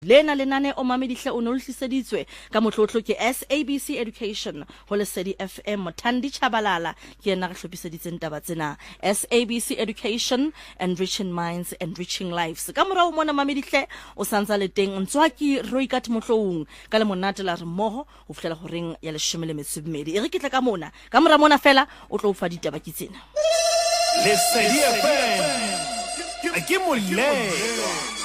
Lena lenane o mamedihle o no hliseditswe ka motlotlo ke SABC Education ho Lesedi FM Thandi Chabalala ke yena re hlopiseditseng taba tsena. SABC Education, enriching minds, enriching lives. Ka morao mona mamedihle o santsa le teng Ntswaki Roikat Mohloung ka le monate la re mmoho ho fihlela horeng ya 12 e re kitla ka mona ka mora mona fela o tlo ufa ditaba ke tsena. Lesedi FM ke moleng